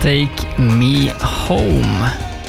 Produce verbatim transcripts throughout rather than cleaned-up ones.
Take Me Home.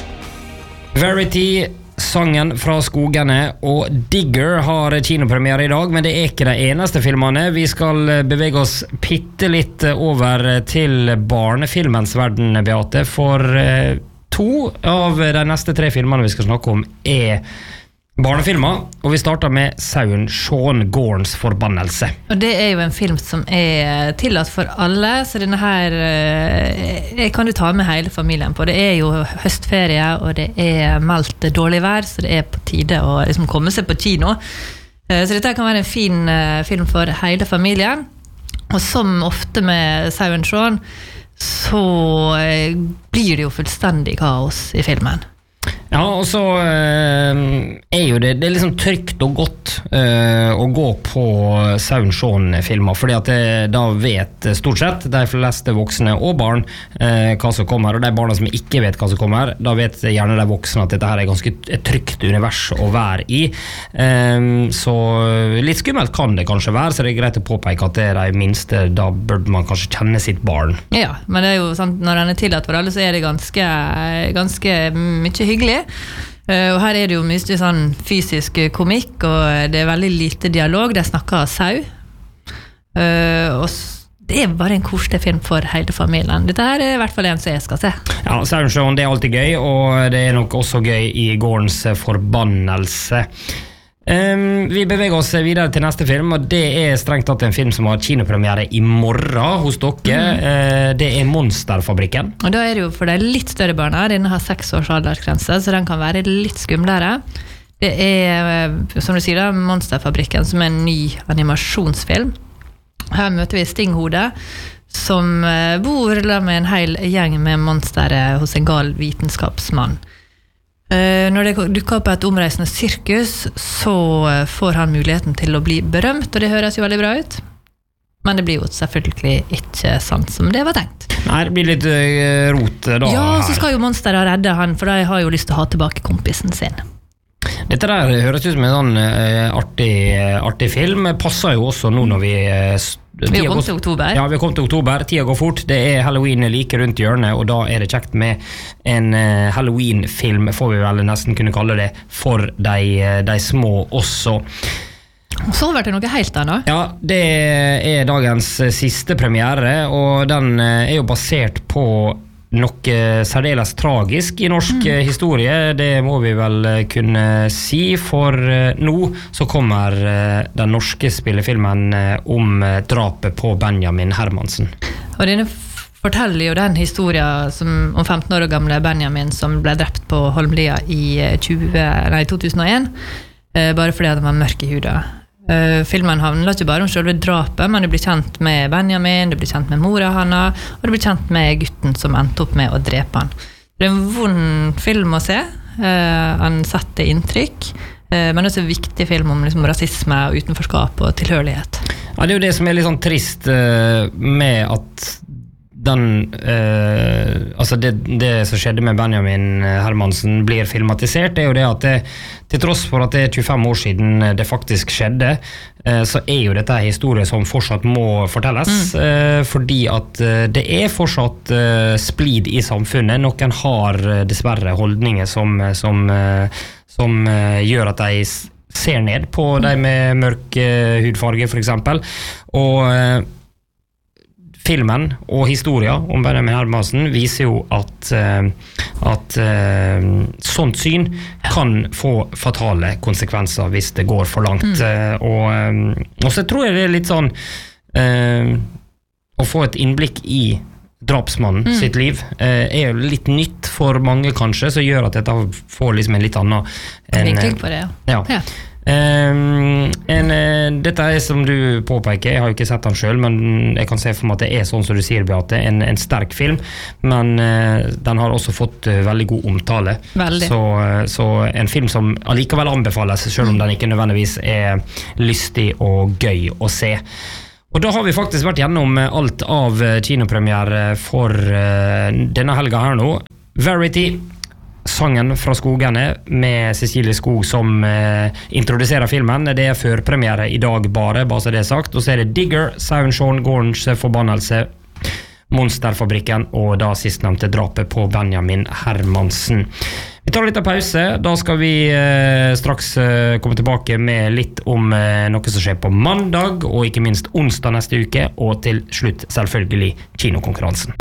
Verity, sangen fra skogene, og Digger har kinopremiere i dag, men det er ikke de eneste filmene. Vi skal bevege oss bitte litt over til barnefilmens verden, Beate, for eh, to av de neste tre filmene vi skal snakke om er barnefilmer, og vi starter med Sauen Shaun Gorns forbannelse. Og det er jo en film som er tillatt for alle, så denne her eh, kan du ta med hele familien på. Det er jo høstferie, og det er meldt dårlig vær, så det er på tide å liksom komme seg på kino. Eh, så dette kan være en fin eh, film for hele familien. Og som ofte med Sauen Shaun, så eh, blir det jo fullstendig kaos i filmen. Ja, og så eh, er jo det, det er liksom trygt og godt eh, å gå på Sauen Shaun-filmer, fordi at det, da vet stort sett de fleste voksne og barn eh, hva som kommer, og de barna som ikke vet hva som kommer, da vet gjerne de voksne at dette her er ganske et trygt univers å være i. Eh, så litt skummelt kan det kanskje være, så det er greit å påpeke at det er de minste, da burde man kanskje kjenne sitt barn. Ja, men det er jo sant, når den er tillatt for alle, så er det ganske, ganske mye hyggelig. Uh, og her er det jo mye sånn fysisk komikk, og det er veldig lite dialog. De snakker sau. Uh, og det er bare en koselig film for hele familien. Dette her er i hvert fall en som jeg skal se. Ja, Sauen Shaun, det er alltid gøy, og det er nok også gøy i Gorns forbannelse. Um, vi beveger oss videre til neste film, og det er strengt tatt en film som har kinopremiere i morgen hos dere. Mm. Uh, det er Monsterfabrikken. Og da er det jo for de litt større barna. Denne har seks års aldersgrense, så den kan være litt skumlere. Det er, som du sier da, Monsterfabrikken, som er en ny animasjonsfilm. Her møter vi Stinghode, som bor med en hel gjeng med monstere hos en gal vitenskapsmann. Når det dukker opp et omreisende sirkus, så får han muligheten til å bli berømt, og det høres jo veldig bra ut. Men det blir jo selvfølgelig ikke sant som det var tenkt. Nei, det blir litt uh, rot da. Ja, så skal jo monsteret redde han, for de har jo lyst til å ha tilbake kompisen sin. Dette der høres ut som en sånn uh, artig, uh, artig film. Passer jo også nå når vi uh, Vi har kommet til oktober. Ja, vi har kommet til oktober. Tida går fort. Det er Halloween like rundt hjørnet, og da er det kjekt med en uh, Halloween-film, får vi vel nesten kunne kalle det, for de, de små også. Så har det noe helt annet. Ja, det er dagens siste premiere, og den er jo basert på noe særdeles tragisk i norsk mm. historie, det må vi vel kunne si, for nå så kommer den norske spillefilmen om drapet på Benjamin Hermansen. Og denne forteller jo den historien som, om femten år gamle Benjamin som ble drept på Holmlia i tjue, nei, to tusen og en, bare fordi han var mørk i huda. Uh, filmen handler ikke bare om selve drapet, men det blir kjent med Benjamin, det blir kjent med mora Hanna, og det blir kjent med gutten som endte opp med å drepe han. Det er en vond film å se. Uh, han setter inntrykk, uh, men det er også en viktig film om liksom, rasisme og utenforskap og tilhørighet. Ja, det er jo det som er litt sånn trist uh, med at den, uh, altså det, det som skjedde med Benjamin Hermansen blir filmatisert, det er jo det at det, til tross for at det er tjuefem år siden det faktisk skjedde, uh, så er jo dette en historie som fortsatt må fortelles, mm. uh, fordi at uh, det er fortsatt uh, splid i samfunnet. Noen har uh, dessverre holdninger som, som, uh, som uh, gjør at de ser ned på mm. de med mørk uh, hudfarge for eksempel, og uh, filmen og historien om Benjamin Hermansen viser jo at, uh, at uh, sånt syn kan få fatale konsekvenser hvis det går for langt. Mm. Uh, og, um, og så tror jeg det er litt sånn uh, å få et innblikk i drapsmannen mm. sitt liv uh, er jo litt nytt for mange kanskje, så gjør at dette får liksom en litt annen en, Vinkling på det, ja. ja. ja. Um, en, uh, dette er som du påpeker, jeg har jo ikke sett den selv, men jeg kan se for meg at det er sånn som du sier, Beate, en, en sterk film, men uh, den har også fått uh, veldig god omtale. Veldig. Så, uh, så en film som allikevel anbefales, selv om den ikke nødvendigvis er lystig og gøy å se. Og da har vi faktisk vært gjennom alt av kinopremiere for uh, denne helga her nå. Verity, sangen fra skogene med Cecilie Skog som eh, introduserer filmen. Det er førpremiere i dag bare, bare så det er sagt. Og så er det Digger, Sauen Shaun Gorns forbannelse, Monsterfabrikken og da sistnevnte drapet på Benjamin Hermansen. Vi tar litt av pause, da skal vi eh, straks eh, komme tilbake med litt om eh, noe som skjer på mandag, og ikke minst onsdag neste uke, og til slutt selvfølgelig kinokonkurransen.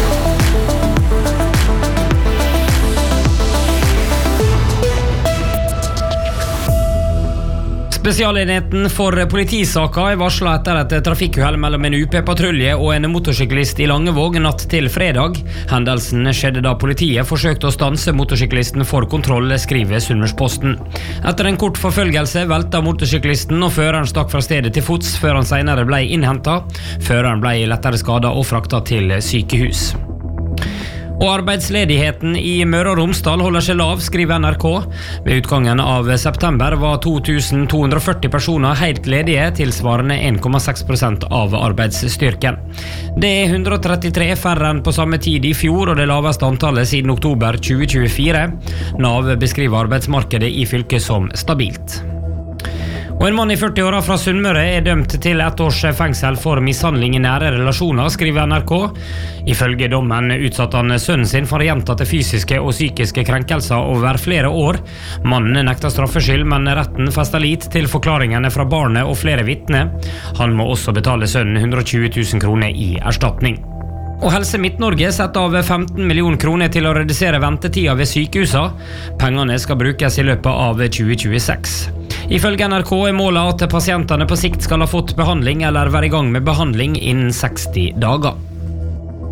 Spesialenheten for politisaka er varslet etter et trafikkuhell mellom en U P-patrulje og en motorsyklist i Langevåg natt til fredag. Hendelsen skjedde da politiet forsøkte å stanse motorsyklisten for kontroll, skriver Sunnmørsposten. Etter en kort forfølgelse velta motorsyklisten, og føreren stakk fra stedet til fots før han senere ble innhentet. Føreren ble lettere skadet og fraktet til sykehus. Og arbeidsledigheten i Møre og Romsdal holder seg lav, skriver N R K. Ved utgangen av september var to tusen to hundre og førti personer helt ledige, tilsvarende en komma seks prosent av arbeidsstyrken. Det er hundre og trettitre færre enn på samme tid i fjor, og det laveste antallet siden oktober tjue tjuefire. Nav beskriver arbeidsmarkedet i fylket som stabilt. Og en mann i førti-åra fra Sunnmøre er dømt til ett års fengsel for mishandling i nære relasjoner, skriver N R K. Ifølge dommen utsatte han sønnen sin for gjentatte fysiske og psykiske krenkelser over flere år. Mannen nekter straffskyld, men retten fester lit til forklaringene fra barnet og flere vitner. Han må også betale sønnen hundre og tjue tusen kroner i erstatning. Og Helse Midt-Norge setter av femten millioner kroner til å redusere ventetida ved sykehusa. Pengene skal brukes i løpet av tjue tjueseks. Ifølge N R K er målet at pasientene på sikt skal ha fått behandling eller være i gang med behandling innen seksti dager.